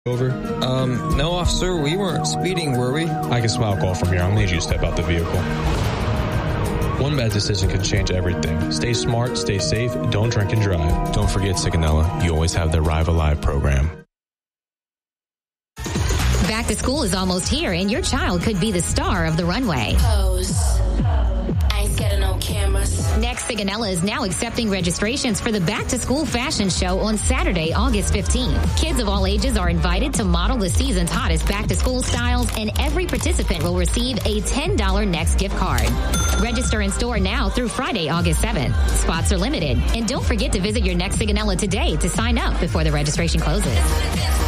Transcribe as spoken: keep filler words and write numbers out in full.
Over? Um, no, officer, we weren't speeding, were we? I can smile call from here. I'll need you to step out the vehicle. One bad decision can change everything. Stay smart, stay safe, don't drink and drive. Don't forget, Sigonella, you always have the Arrive Alive program. Back to school is almost here, and your child could be the star of the runway. Pose. I ain't scared of no cameras. Next, Sigonella is now accepting registrations for the Back to School fashion show on Saturday, August fifteenth. Kids of all ages are invited to model the season's hottest back to school styles, and every participant will receive a ten dollars Next gift card. Register in store now through Friday, August seventh. Spots are limited, and don't forget to visit your Next Sigonella today to sign up before the registration closes.